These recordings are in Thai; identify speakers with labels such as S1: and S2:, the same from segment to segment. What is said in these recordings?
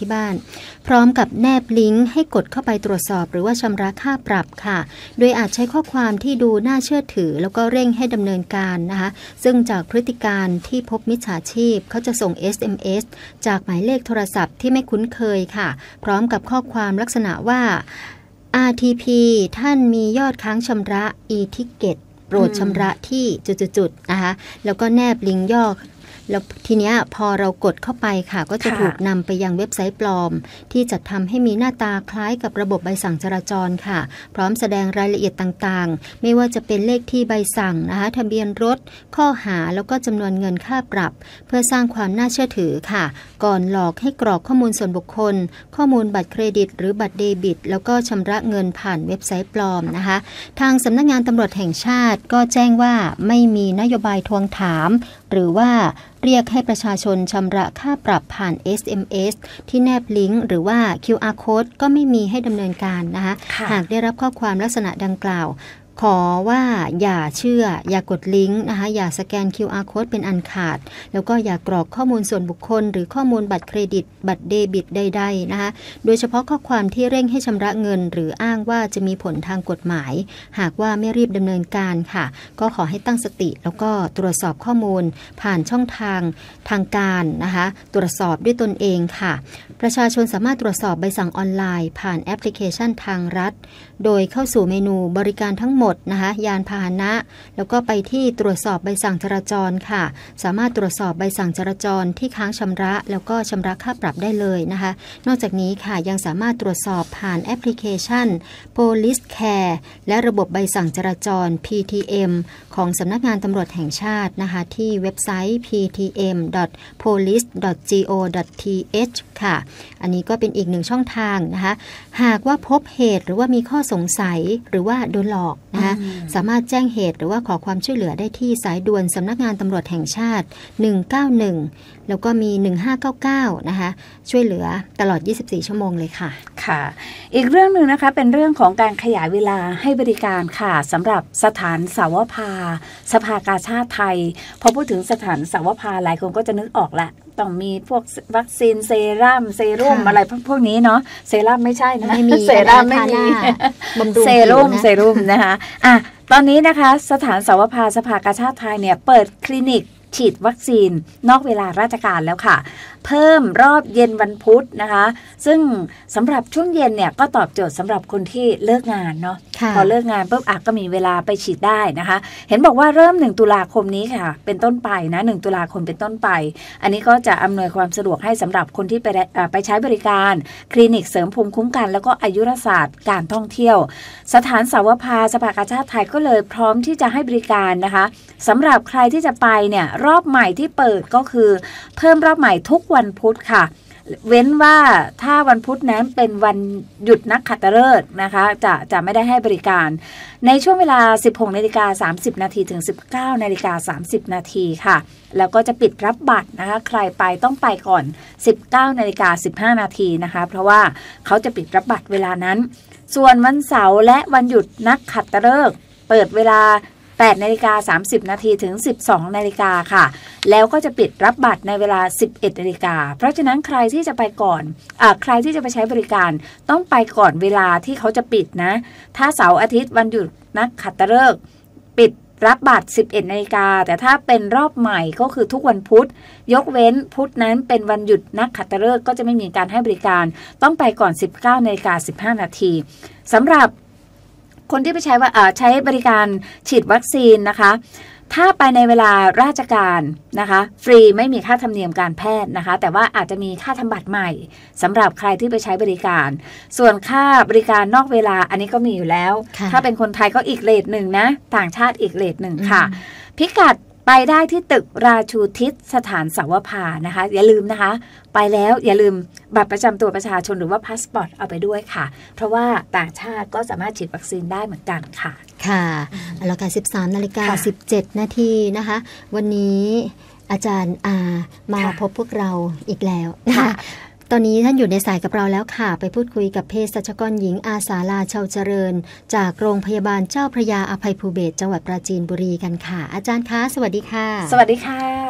S1: ที่บ้านพร้อมกับแนบลิงก์ให้กดเข้าไปตรวจสอบหรือว่าชำระค่าปรับค่ะโดยอาจใช้ข้อความที่ดูน่าเชื่อถือแล้วก็เร่งให้ดำเนินการนะคะซึ่งจากพฤติการที่พบมิจฉาชีพเขาจะส่ง SMS จากหมายเลขโทรศัพท์ที่ไม่คุ้นเคยค่ะพร้อมกับข้อความลักษณะว่า RTP ท่านมียอดค้างชำระ e-ticket โปรดชำระที่จุดๆนะคะแล้วก็แนบลิงก์ย่อแล้วทีเนี้ยพอเรากดเข้าไปค่ะก็จะถูกนำไปยังเว็บไซต์ปลอมที่จัดทำให้มีหน้าตาคล้ายกับระบบใบสั่งจราจรค่ะพร้อมแสดงรายละเอียดต่างๆไม่ว่าจะเป็นเลขที่ใบสั่งนะคะทะเบียนรถข้อหาแล้วก็จำนวนเงินค่าปรับเพื่อสร้างความน่าเชื่อถือค่ะก่อนหลอกให้กรอกข้อมูลส่วนบุคคลข้อมูลบัตรเครดิตหรือบัตรเดบิตแล้วก็ชำระเงินผ่านเว็บไซต์ปลอมนะคะทางสำนักงานตำรวจแห่งชาติก็แจ้งว่าไม่มีนโยบายทวงถามหรือว่าเรียกให้ประชาชนชำระค่าปรับผ่าน SMS ที่แนบลิงก์หรือว่า QR Code ก็ไม่มีให้ดำเนินการนะคะหากได้รับข้อความลักษณะดังกล่าวขอว่าอย่าเชื่ออย่ากดลิงก์นะคะอย่าสแกน QR Code เป็นอันขาดแล้วก็อย่ากรอกข้อมูลส่วนบุคคลหรือข้อมูลบัตรเครดิตบัตรเดบิตใดๆนะคะโดยเฉพาะข้อความที่เร่งให้ชำระเงินหรืออ้างว่าจะมีผลทางกฎหมายหากว่าไม่รีบดำเนินการค่ะก็ขอให้ตั้งสติแล้วก็ตรวจสอบข้อมูลผ่านช่องทางการนะคะตรวจสอบด้วยตนเองค่ะประชาชนสามารถตรวจสอบใบสั่งออนไลน์ผ่านแอปพลิเคชันทางรัฐโดยเข้าสู่เมนูบริการทั้งหมดนะคะยานพาหนะแล้วก็ไปที่ตรวจสอบใบสั่งจราจรค่ะสามารถตรวจสอบใบสั่งจราจรที่ค้างชำระแล้วก็ชำระค่าปรับได้เลยนะคะนอกจากนี้ค่ะยังสามารถตรวจสอบผ่านแอปพลิเคชัน Police Care และระบบใบสั่งจราจร PTM ของสำนักงานตำรวจแห่งชาตินะคะที่เว็บไซต์ ptm.police.go.th ค่ะอันนี้ก็เป็นอีกหนึ่งช่องทางนะคะหากว่าพบเหตุหรือว่ามีข้อสงสัยหรือว่าโดนหลอกนะคะสามารถแจ้งเหตุหรือว่าขอความช่วยเหลือได้ที่สายด่วนสำนักงานตำรวจแห่งชาติ191แล้วก็มี1599นะคะช่วยเหลือตลอด24ชั่วโมงเลยค่ะ
S2: ค่ะอีกเรื่องนึงนะคะเป็นเรื่องของการขยายเวลาให้บริการค่ะสำหรับสถานสาวภาสภากาชาดไทยพอพูดถึงสถานสาวภาหลายคนก็จะนึกออกละต้องมีพวกวัคซีนเซรั่มอะไรพวกนี้เนาะเซรั่มไม่ใช่นะ
S1: ไม่มี
S2: เซรั่มไม่มีเซรุ่มนะคะตอนนี้นะคะสถานสาวภาสภากาชาดไทยเนี่ยเปิดคลินิกฉีดวัคซีนนอกเวลาราชการแล้วค่ะเพิ่มรอบเย็นวันพุธนะคะซึ่งสำหรับช่วงเย็นเนี่ยก็ตอบโจทย์สำหรับคนที่เลิกงานเนาะพอเลิกงานปุ๊บก็มีเวลาไปฉีดได้นะคะเห็นบอกว่าเริ่ม1ตุลาคมนี้ค่ะเป็นต้นไปนะ1ตุลาคมเป็นต้นไปอันนี้ก็จะอำนวยความสะดวกให้สำหรับคนที่ไปใช้บริการคลินิกเสริมภูมิคุ้มกันแล้วก็อายุรศาสตร์การท่องเที่ยวสถานสาวภาสภากาชาดไทยก็เลยพร้อมที่จะให้บริการนะคะสำหรับใครที่จะไปเนี่ยรอบใหม่ที่เปิดก็คือเพิ่มรอบใหม่ทุกวันพุธค่ะเว้นว่าถ้าวันพุธนั้นเป็นวันหยุดนักขัตฤกษ์นะคะจะไม่ได้ให้บริการในช่วงเวลา 16:30 นาทีถึง 19:30 นาทีค่ะแล้วก็จะปิดรับบัตรนะคะใครไปต้องไปก่อน 19:15 นาทีนะคะเพราะว่าเขาจะปิดรับบัตรเวลานั้นส่วนวันเสาร์และวันหยุดนักขัตฤกษ์เปิดเวลา8:30 นาทีถึง 12 นาฬิกาค่ะแล้วก็จะปิดรับบัตรในเวลา 11 นาฬิกาเพราะฉะนั้นใครที่จะไปก่อนใครที่จะไปใช้บริการต้องไปก่อนเวลาที่เขาจะปิดนะถ้าเสาร์อาทิตย์วันหยุดนักขัตฤกษ์ปิดรับบัตร 11 นาฬิกาแต่ถ้าเป็นรอบใหม่ก็คือทุกวันพุธยกเว้นพุธนั้นเป็นวันหยุดนักขัตฤกษ์ก็จะไม่มีการให้บริการต้องไปก่อน 19:15 นาทีสำหรับคนที่ไปใช้บริการฉีดวัคซีนนะคะถ้าไปในเวลาราชการนะคะฟรีไม่มีค่าธรรมเนียมการแพทย์นะคะแต่ว่าอาจจะมีค่าทำบัตรใหม่สำหรับใครที่ไปใช้บริการส่วนค่าบริการนอกเวลาอันนี้ก็มีอยู่แล้วถ้าเป็นคนไทยก็อีกเรทหนึ่งนะต่างชาติอีกเรทหนึ่งค่ะพิกัดไปได้ที่ตึกราชูทิศสถานสาวภานะคะอย่าลืมนะคะไปแล้วอย่าลืมบัตรประจำตัวประชาชนหรือว่าพาสปอร์ตเอาไปด้วยค่ะเพราะว่าต่างชาติก็สามารถฉีดวัคซีนได้เหมือนกันค่ะ
S1: ค่ะแล้วก็ 13:17 นาทีนะคะวันนี้อาจารย์มาพบพวกเราอีกแล้วนะคะตอนนี้ท่านอยู่ในสายกับเราแล้วค่ะไปพูดคุยกับเภสัชกรหญิงอาสาลาเชาเจริญจากโรงพยาบาลเจ้าพระยาอภัยภูเบศรจังหวัดปราจีนบุรีกันค่ะอาจารย์คะสวัสดีค่ะ
S2: สวัสดีค่ะ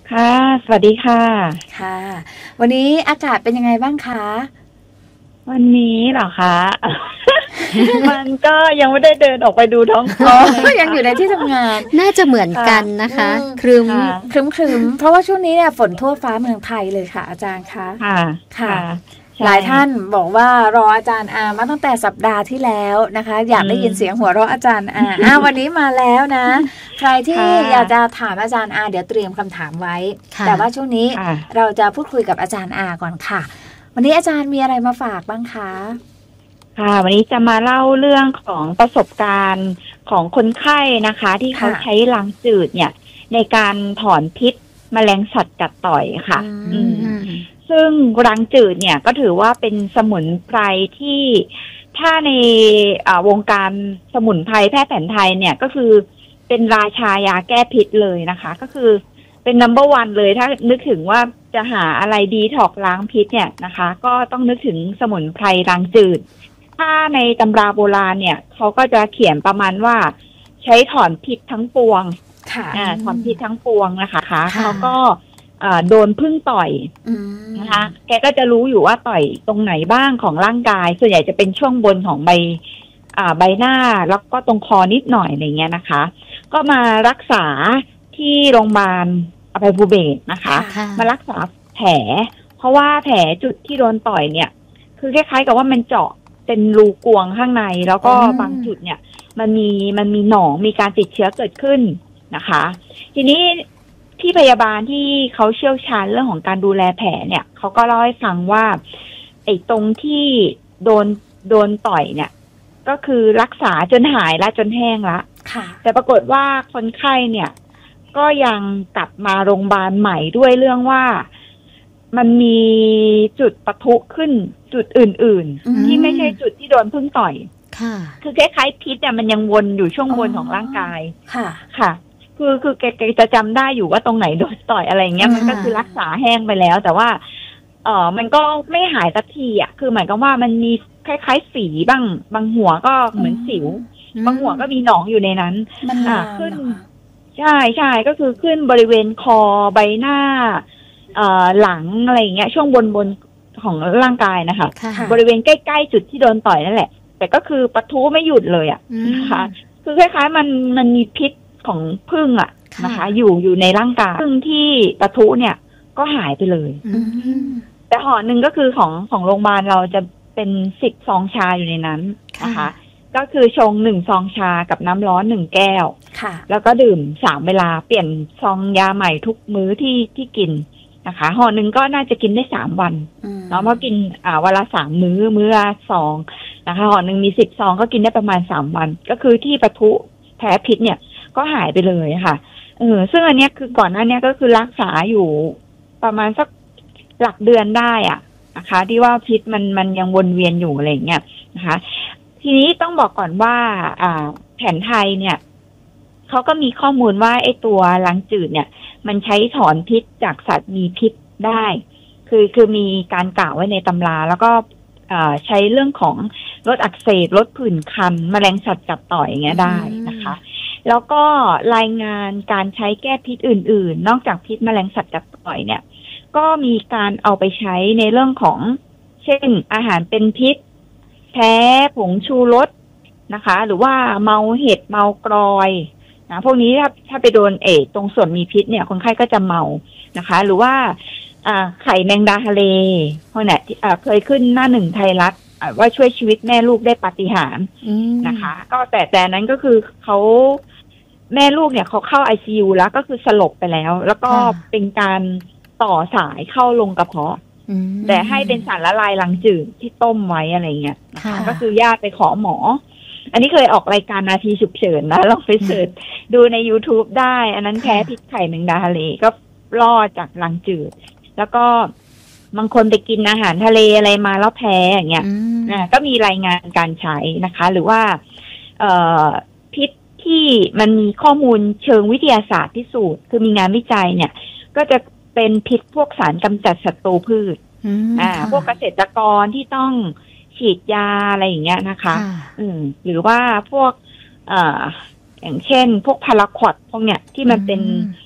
S3: ค่ะสวัสดีค่ะ
S2: ค่ะวันนี้อากาศเป็นยังไงบ้างคะ
S3: วันนี้เหรอคะ มันก็ยังไม่ได้เดินออกไปดูท้องฟ้า
S2: ยังอยู่ในที่ทำงาน
S1: น่าจะเหมือนกันนะคะครึ้ม
S2: เพราะว่าช่วงนี้เนี่ยฝนทั่วฟ้าเมืองไทยเลยค่ะอาจารย์คะ
S3: ค่ะ
S2: หลายท่านบอกว่ารออาจารย์อามาตั้งแต่สัปดาห์ที่แล้วนะคะอยากได้ยินเสียงหัวเราะอาจารย์อาวันนี้มาแล้วนะใครที่อยากจะถามอาจารย์อาเดี๋ยวเตรียมคำถามไว้แต่ว่าช่วงนี้เราจะพูดคุยกับอาจารย์อาก่อนค่ะวันนี้อาจารย์มีอะไรมาฝากบ้างคะ
S3: ค่ะวันนี้จะมาเล่าเรื่องของประสบการณ์ของคนไข้นะคะที่เขาใช้ลังจืดเนี่ยในการถอนพิษแมลงสัตว์กัดต่อยค่ะซึ่งรังจืดเนี่ยก็ถือว่าเป็นสมุนไพรที่ถ้าในวงการสมุนไพรแพทย์แผนไทยเนี่ยก็คือเป็นราชายาแก้พิษเลยนะคะก็คือเป็น number 1 เลยถ้านึกถึงว่าจะหาอะไรดีถอกล้างพิษเนี่ยนะคะก็ต้องนึกถึงสมุนไพรรังจืดถ้าในตำราโบราณเนี่ยเขาก็จะเขียนประมาณว่าใช้ถอนพิษทั้งปวงถอนพิษทั้งปวงนะคะเขาก็โดนพึ่งต่อยนะคะแกก็จะรู้อยู่ว่าต่อยตรงไหนบ้างของร่างกายส่วนใหญ่จะเป็นช่วงบนของใบหน้าแล้วก็ตรงคอนิดหน่อยอะไรเงี้ยนะคะก็มารักษาที่โรงพยาบาลอภัยภูเบศรนะคะมารักษาแผลเพราะว่าแผลจุดที่โดนต่อยเนี่ยคือคล้ายๆกับว่ามันเจาะเป็นรูกวงข้างในแล้วก็บางจุดเนี่ยมันมีหนองมีการติดเชื้อเกิดขึ้นนะคะทีนี้ที่พยาบาลที่เขาเชี่ยวชาญเรื่องของการดูแลแผลเนี่ยเขาก็เล่าให้ฟังว่าไอ้ตรงที่โดนต่อยเนี่ยก็คือรักษาจนหายและจนแห้งละแต่ปรากฏว่าคนไข้เนี่ยก็ยังกลับมาโรงพยาบาลใหม่ด้วยเรื่องว่ามันมีจุดปะทุขึ้นจุดอื่นๆที่ไม่ใช่จุดที่โดนพึ่งต่อยคือคล้ายๆพิษเนี่ยมันยังวนอยู่ช่วงบนของร่างกายค่ะคือแกจะจำได้อยู่ว่าตรงไหนโดนต่อยอะไรเงี้ยมันก็คือรักษาแห้งไปแล้วแต่ว่ามันก็ไม่หายสักทีอ่ะคือหมายความว่ามันมีคล้ายๆฝีบางหัวก็เหมือนสิวบางหัวก็มีหนองอยู่ในนั้นขึ้นใช่ก็คือขึ้นบริเวณคอใบหน้าหลังอะไรเงี้ยช่วงบนของร่างกายนะคะบริเวณใกล้ๆจุดที่โดนต่อยนั่นแหละแต่ก็คือปะทุไม่หยุดเลยอ่ะนะคะคือคล้ายๆมันมีพิษของผึ้งอ่ะนะคะอยู่ในร่างกายผึ้งที่ปะทุเนี่ยก็หายไปเลยแต่ห่อหนึ่งก็คือของโรงพยาบาลเราจะเป็น10 ซองชาอยู่ในนั้นนะคะก็คือชง1 ซองชากับน้ำร้อน1 แก้วแล้วก็ดื่ม3 เวลาเปลี่ยนซองยาใหม่ทุกมื้อที่กินนะคะห่อหนึ่งก็น่าจะกินได้3 วันเนาะเพราะกินวันละ3 มื้อละซองนะคะห่อหนึ่งมี10 ซองก็กินได้ประมาณ3 วันก็คือที่ปะทุแพ้พิษเนี่ยก็หายไปเลยค่ะซึ่งอันนี้คือก่อนหน้านี้ก็คือรักษาอยู่ประมาณสักหลักเดือนได้อ่ะนะคะที่ว่าพิษมันยังวนเวียนอยู่อะไรอย่างเงี้ยนะคะทีนี้ต้องบอกก่อนว่าแผนไทยเนี่ยเขาก็มีข้อมูลว่าไอ้ตัวลังจืดเนี่ยมันใช้ถอนพิษจากสัตว์มีพิษได้คือมีการกล่าวไว้ในตำราแล้วก็ใช้เรื่องของลดอักเสบลดผื่นคันแมลงสัตว์กัดต่อยอย่างเงี้ยได้นะคะแล้วก็รายงานการใช้แก้พิษอื่นๆนอกจากพิษแมลงสัตว์กัดต่อยเนี่ยก็มีการเอาไปใช้ในเรื่องของเช่นอาหารเป็นพิษแพ้ผงชูรสนะคะหรือว่าเมาเห็ดเมากรอยนะพวกนี้ถ้าไปโดนตรงส่วนมีพิษเนี่ยคนไข้ก็จะเมานะคะหรือว่าไข่แมงดาทะเลพวกนี้เคยขึ้นหน้า1 ไทยรัฐว่าช่วยชีวิตแม่ลูกได้ปาฏิหาริย์นะคะก็แต่นั้นก็คือเขาแม่ลูกเนี่ยเขาเข้า ICU แล้วก็คือสลบไปแล้วก็เป็นการต่อสายเข้าลงกระเพาะแต่ให้เป็นสารละลายรังจืดที่ต้มไว้อะไรเงี้ยนะคะก็คือญาติไปขอหมออันนี้เคยออกรายการนาทีฉุกเฉินนะลองไปเสิร์ชดูใน YouTube ได้อันนั้นแพ้พิษไข่แมงดาทะเลก็รอดจากรังจืดแล้วก็บางคนไปกินอาหารทะเลอะไรมาแล้วแพ้อย่างเงี้ยก็มีรายงานการใช้นะคะหรือว่าพิษที่มันมีข้อมูลเชิงวิทยาศาสตร์พิสูจน์คือมีงานวิจัยเนี่ยก็จะเป็นพิษพวกสารกำจัดศัตรูพืชพวกเกษตรกรที่ต้องฉีดยาอะไรอย่างเงี้ยนะคะหรือว่าพวกอย่างเช่นพวกพาราควอดพวกเนี้ยที่มันเป็น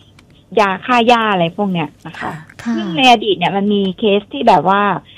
S3: ยาฆ่าหญ้าอะไรพวกเนี้ยนะคะ
S1: ค่ะ
S3: ซึ่งในอดีตเนี่ยมันมีเคสที่แบบว่า